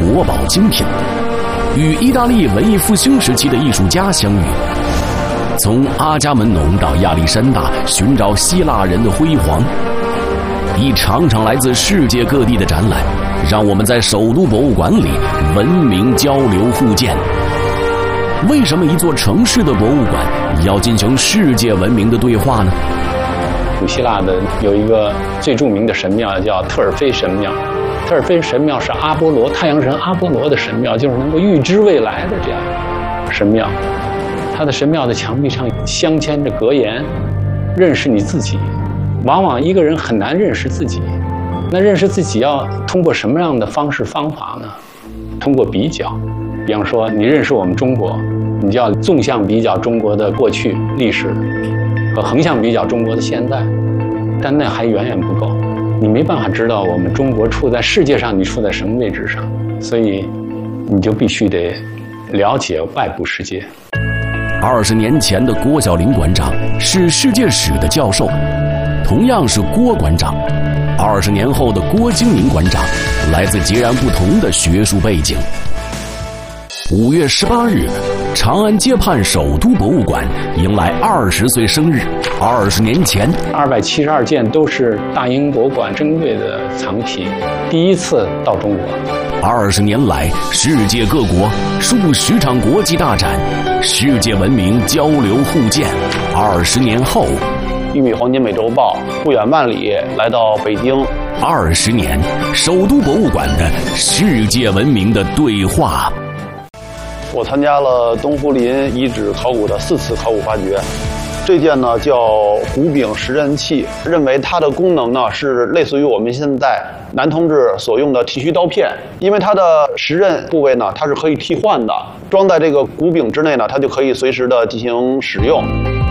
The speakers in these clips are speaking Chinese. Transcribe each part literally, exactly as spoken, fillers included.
国宝精品，与意大利文艺复兴时期的艺术家相遇。从阿伽门农到亚历山大，寻找希腊人的辉煌。一场场来自世界各地的展览，让我们在首都博物馆里文明交流互鉴。为什么一座城市的博物馆要进行世界文明的对话呢？ 古希腊的有一个最著名的神庙叫特尔菲神庙，特尔菲神庙是阿波罗，太阳神阿波罗的神庙，就是能够预知未来的这样神庙。它的神庙的墙壁上镶嵌着格言，认识你自己。往往一个人很难认识自己，那认识自己要通过什么样的方式方法呢？通过比较。比方说你认识我们中国，你就要纵向比较中国的过去历史和横向比较中国的现在，但那还远远不够，你没办法知道我们中国处在世界上你处在什么位置上，所以你就必须得了解外部世界。 二十年前的郭晓林馆长是世界史的教授，同样是郭馆长。二十年后的郭京宁馆长来自截然不同的学术背景。五月十八日，长安街畔首都博物馆迎来二十岁生日。二十年前， 二百七十二件都是大英博物馆珍贵的藏品，第一次到中国。 二十年来，世界各国数十场国际大展，世界文明交流互鉴。二十年后， 玉米黄金美洲豹不远万里来到北京。 二十年，首都博物馆的世界文明的对话。 我参加了东湖林遗址考古的四次考古发掘，这件呢叫骨柄石刃器，认为它的功能呢是类似于我们现在男同志所用的剃须刀片，因为它的石刃部位呢它是可以替换的，装在这个骨柄之内呢，它就可以随时的进行使用。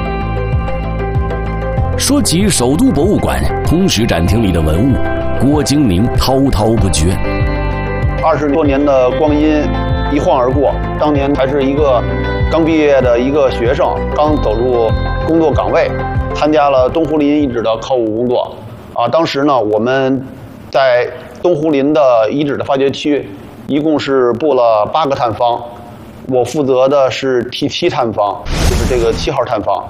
说起首都博物馆通史展厅里的文物，郭京宁滔滔不绝。 二十多年的光阴一晃而过，当年还是一个刚毕业的一个学生，刚走入工作岗位，参加了东湖林遗址的考古工作。啊，当时呢，我们在东湖林的遗址的发掘区，一共是布了八个探方，我负责的是 T 七 探方，就是这个七号探方。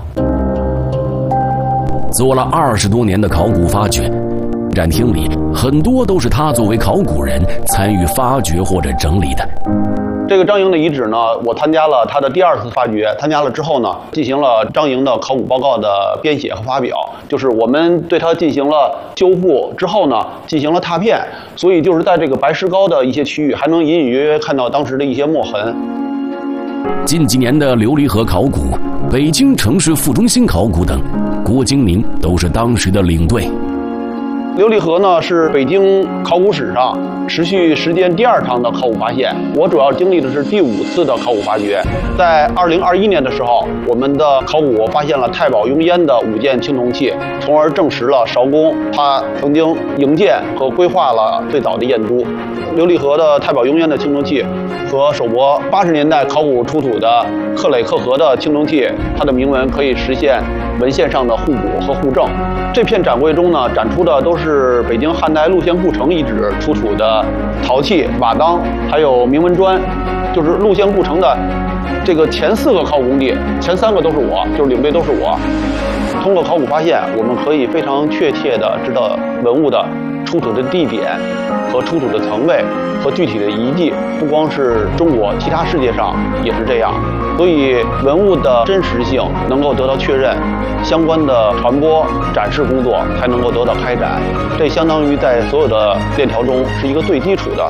做了二十多年的考古发掘，展厅里很多都是他作为考古人参与发掘或者整理的。 这个张营的遗址呢，我参加了他的第二次发掘，参加了之后呢，进行了张营的考古报告的编写和发表，就是我们对它进行了修复之后呢，进行了拓片，所以就是在这个白石膏的一些区域，还能隐隐约约看到当时的一些墨痕。 近几年的琉璃河考古、北京城市副中心考古等，郭京宁都是当时的领队。 琉璃河呢是北京考古史上持续时间第二长的考古发现，我主要经历的是第五次的考古发掘。在二零二一年的时候，我们的考古发现了太保雍烟的五件青铜器，从而证实了韶公他曾经营建和规划了最早的燕都。琉璃河的太保雍烟的青铜器和首博八十年代考古出土的克累克河的青铜器，它的铭文可以实现文献上的互补和互证。这片展柜中呢，展出的都是北京汉代陆县故城遗址出土的陶器、瓦当，还有铭文砖，就是陆县故城的这个前四个考古工地，前三个都是我，就是领队都是我。通过考古发现，我们可以非常确切地知道文物的出土的地点和出土的层位和具体的遗迹，不光是中国，其他世界上也是这样。所以文物的真实性能够得到确认，相关的传播展示工作才能够得到开展，这相当于在所有的链条中是一个最基础的。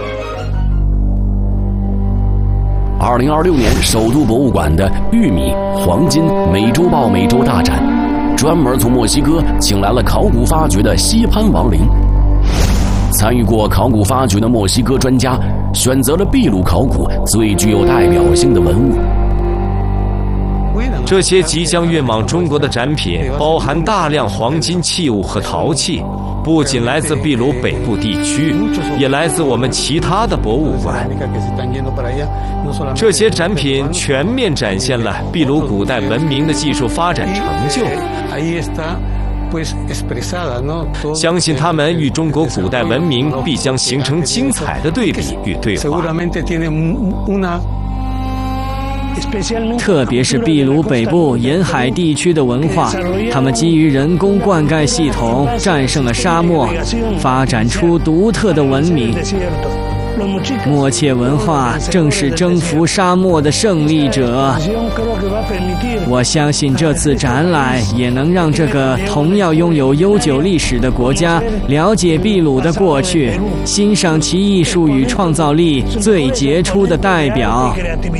二零二六年首都博物馆的玉米、黄金、美洲豹美洲大展，专门从墨西哥请来了考古发掘的西潘王陵。参与过考古发掘的墨西哥专家选择了秘鲁考古最具有代表性的文物。 这些即将运往中国的展品包含大量黄金器物和陶器，不仅来自秘鲁北部地区，也来自我们其他的博物馆。这些展品全面展现了秘鲁古代文明的技术发展成就。 相信他们与中国古代文明必将形成精彩的对比与对话。 特别是秘鲁北部沿海地区的文化，他们基于人工灌溉系统战胜了沙漠，发展出独特的文明。默契文化正是征服沙漠的胜利者。我相信这次展览也能让这个同样拥有悠久历史的国家了解秘鲁的过去，欣赏其艺术与创造力最杰出的代表。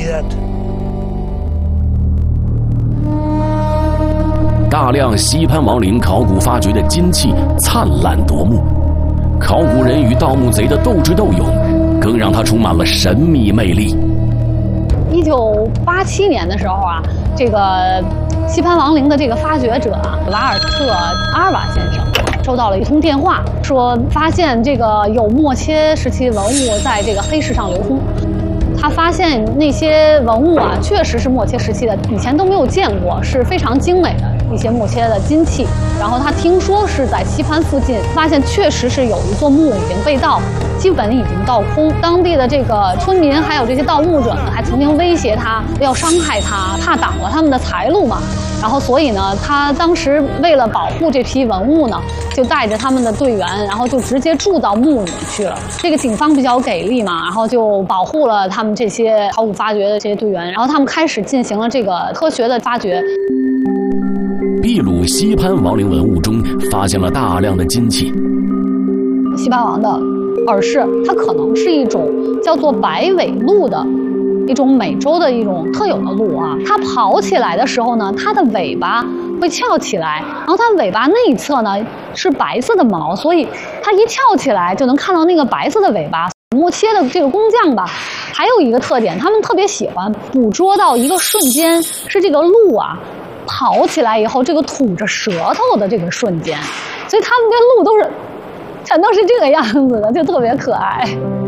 大量西潘王陵考古发掘的金器灿烂夺目，考古人与盗墓贼的斗智斗勇，更让它充满了神秘魅力。 一九八七年的时候啊，这个西潘王陵的这个发掘者啊，瓦尔特阿尔瓦先生收到了一通电话，说发现这个有默切时期文物在这个黑市上流通。他发现那些文物啊，确实是默切时期的，以前都没有见过，是非常精美的一些默切的金器。然后他听说是在西潘附近发现，确实是有一座墓已经被盗，基本已经盗空。当地的这个村民还有这些盗墓者呢，还曾经威胁他要伤害他，怕挡了他们的财路嘛。然后所以呢，他当时为了保护这批文物呢，就带着他们的队员，然后就直接住到墓里面去了。这个警方比较给力嘛，然后就保护了他们这些考古发掘的这些队员，然后他们开始进行了这个科学的发掘。 秘鲁西潘王陵文物中发现了大量的金器。 西潘王的耳饰，它可能是一种叫做白尾鹿的一种美洲的一种特有的鹿啊。它跑起来的时候呢，它的尾巴会翘起来，然后它尾巴内侧呢是白色的毛，所以它一翘起来就能看到那个白色的尾巴。默切的这个工匠吧，还有一个特点，他们特别喜欢捕捉到一个瞬间，是这个鹿啊跑起来以后，这个吐着舌头的这个瞬间，所以他们这鹿都是全都是这个样子的，就特别可爱。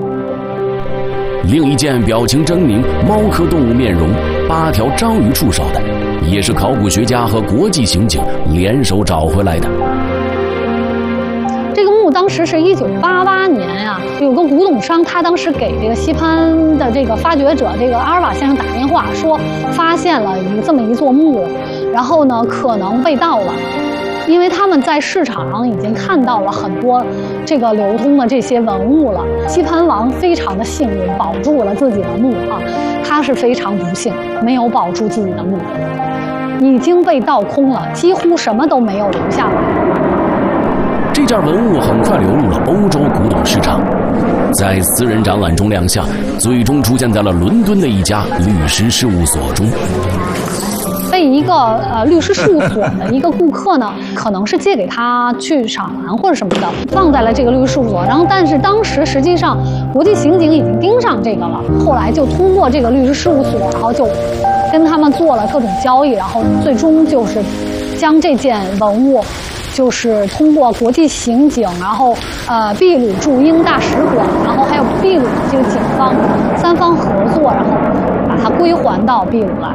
另一件表情狰狞、猫科动物面容、八条章鱼触手的，也是考古学家和国际刑警联手找回来的。 这个墓当时是一九八八年呀、啊，有个古董商，他当时给这个西潘的这个发掘者这个阿尔瓦先生打电话，说发现了一这么一座墓，然后呢可能被盗了。因为他们在市场上已经看到了很多这个流通的这些文物了。西潘王非常的幸运，保住了自己的墓啊，他是非常不幸，没有保住自己的墓，已经被盗空了，几乎什么都没有留下来。 这件文物很快流入了欧洲古董市场，在私人展览中亮相，最终出现在了伦敦的一家律师事务所中。 被一个呃律师事务所的一个顾客呢，可能是借给他去赏玩或者什么的，放在了这个律师事务所。然后，但是当时实际上国际刑警已经盯上这个了，后来就通过这个律师事务所，然后就跟他们做了各种交易，然后最终就是将这件文物，就是通过国际刑警，然后呃秘鲁驻英大使馆，然后还有秘鲁这个警方三方合作，然后把它归还到秘鲁来。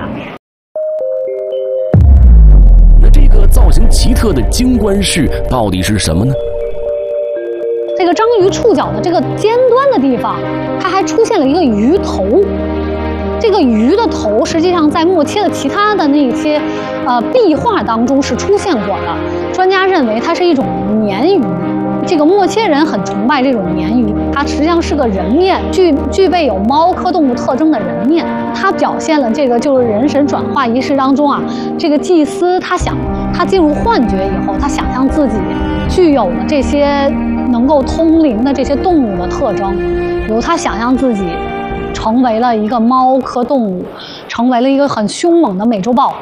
造型奇特的金冠饰到底是什么呢？ 这个章鱼触角的这个尖端的地方，它还出现了一个鱼头。这个鱼的头实际上在默切的其他的那些呃壁画当中是出现过的。专家认为它是一种鲶鱼。这个默切人很崇拜这种鲶鱼，它实际上是个人面，具具备有猫科动物特征的人面。它表现了这个就是人神转化仪式当中啊，这个祭司他想他进入幻觉以后，他想象自己具有了这些能够通灵的这些动物的特征，比如他想象自己成为了一个猫科动物，成为了一个很凶猛的美洲豹。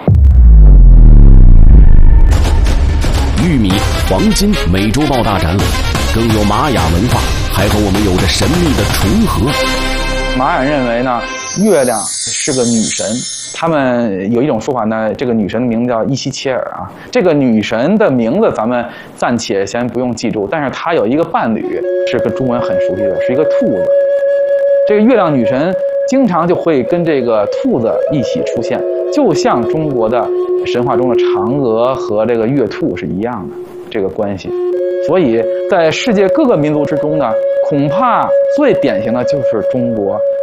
玉米、黄金、美洲豹大展览，更有玛雅文化，还和我们有着神秘的重合。 玛雅认为呢，月亮是个女神，他们有一种说法呢，这个女神的名字叫伊西切尔啊。这个女神的名字咱们暂且先不用记住，但是她有一个伴侣，是个中文很熟悉的，是一个兔子。这个月亮女神经常就会跟这个兔子一起出现，就像中国的神话中的嫦娥和这个月兔是一样的。 这个关系。所以在世界各个民族之中呢，恐怕最典型的就是中国